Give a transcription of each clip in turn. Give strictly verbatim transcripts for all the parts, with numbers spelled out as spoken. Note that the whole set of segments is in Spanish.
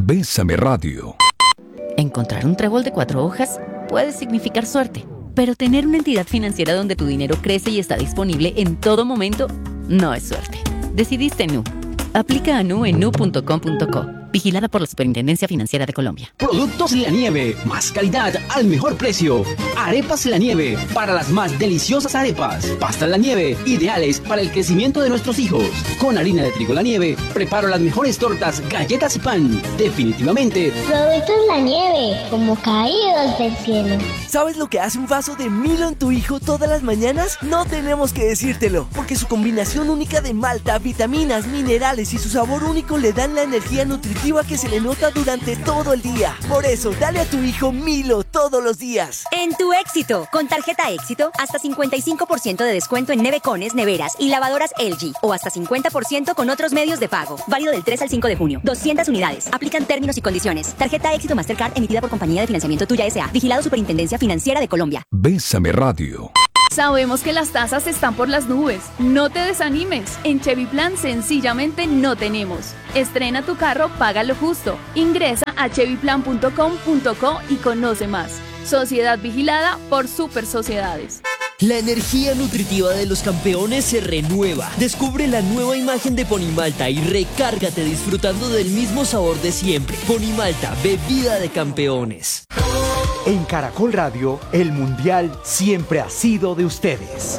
Bésame Radio. Encontrar un trébol de cuatro hojas puede significar suerte, pero tener una entidad financiera donde tu dinero crece y está disponible en todo momento no es suerte. Decidiste Nu. Aplica a Nu en nu punto com punto co. Vigilada por la Superintendencia Financiera de Colombia. Productos La Nieve, más calidad al mejor precio. Arepas La Nieve, para las más deliciosas arepas. Pastas La Nieve, ideales para el crecimiento de nuestros hijos. Con harina de trigo La Nieve, preparo las mejores tortas, galletas y pan. Definitivamente. Productos La Nieve, como caídos del cielo. ¿Sabes lo que hace un vaso de Milo en tu hijo todas las mañanas? No tenemos que decírtelo, porque su combinación única de malta, vitaminas, minerales y su sabor único le dan la energía nutritiva que se le nota durante todo el día. Por eso, dale a tu hijo Milo todos los días. En tu éxito, con tarjeta éxito, hasta cincuenta y cinco por ciento de descuento en nevecones, neveras y lavadoras L G, o hasta cincuenta por ciento con otros medios de pago. Válido del tres al cinco de junio. doscientas unidades. Aplican términos y condiciones. Tarjeta éxito Mastercard emitida por Compañía de Financiamiento Tuya S A. Vigilado Superintendencia Financiera de Colombia. Bésame Radio. Sabemos que las tasas están por las nubes. No te desanimes. En Chevy Plan sencillamente no tenemos. Estrena tu carro, paga lo justo. Ingresa a chevy plan punto com punto co y conoce más. Sociedad vigilada por Super Sociedades. La energía nutritiva de los campeones se renueva. Descubre la nueva imagen de Ponimalta y recárgate disfrutando del mismo sabor de siempre. Ponimalta, bebida de campeones. En Caracol Radio, el Mundial siempre ha sido de ustedes.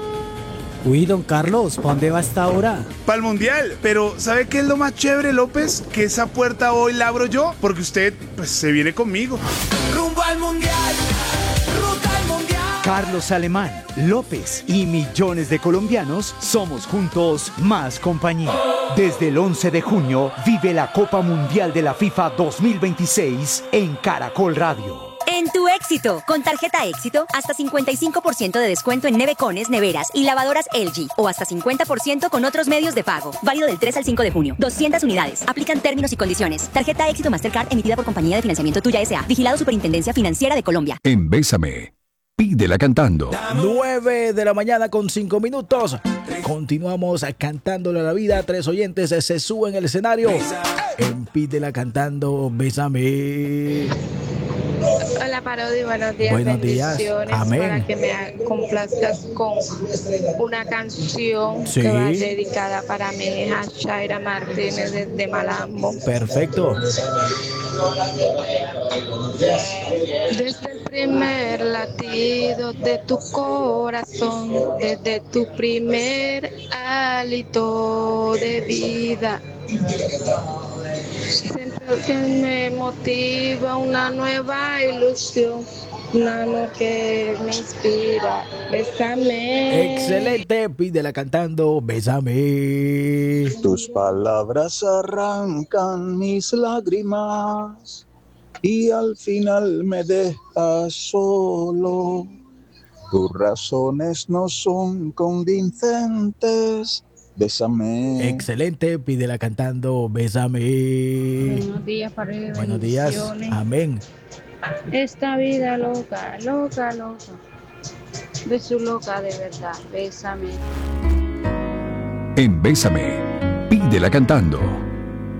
Uy, don Carlos, ¿para dónde va esta hora? Para el Mundial, pero ¿sabe qué es lo más chévere, López? Que esa puerta hoy la abro yo, porque usted, pues, se viene conmigo. ¡Rumbo al Mundial! ¡Ruta al Mundial! Carlos Alemán, López y millones de colombianos somos juntos más compañía. Desde el once de junio, vive la Copa Mundial de la FIFA dos mil veintiséis en Caracol Radio. En tu éxito, con tarjeta éxito, hasta cincuenta y cinco por ciento de descuento en nevecones, neveras y lavadoras L G, o hasta cincuenta por ciento con otros medios de pago. Válido del tres al cinco de junio. doscientas unidades. Aplican términos y condiciones. Tarjeta éxito Mastercard emitida por Compañía de Financiamiento Tuya S A. Vigilado Superintendencia Financiera de Colombia. En Bésame, pídela cantando. nueve de la mañana con cinco minutos. Continuamos cantándole a la vida. Tres oyentes se suben al escenario. En Pídela Cantando, Bésame. Hola Parodi, buenos días. Buenos días. Amén. Para que me complazcas con una canción sí. que va dedicada para mi hija Shaira Martínez de, de Malambo. Perfecto. Desde el primer latido de tu corazón, desde tu primer hálito de vida, siento que me motiva una nueva ilusión, una mano que me inspira. Bésame. Excelente, Pídela Cantando, Bésame. Tus palabras arrancan mis lágrimas y al final me dejas solo. Tus razones no son convincentes. Bésame. Excelente, Pídela Cantando, Bésame. Buenos días, para Buenos días, amén. Esta vida loca, loca, loca, de su loca de verdad, bésame. En Bésame, Pídela Cantando.